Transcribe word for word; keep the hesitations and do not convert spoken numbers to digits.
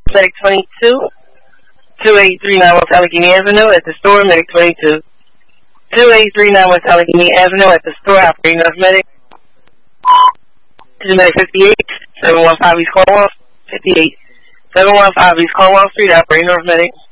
Medic twenty-two, two eight three nine West Allegheny Avenue at the store, Medic twenty-two. two eight three nine West Allegheny Avenue at the store, operating North Medic. This is Medic fifty-eight, seven one five East Cornwall, fifty-eight, seven one five East Cornwall Street, operating North Medic.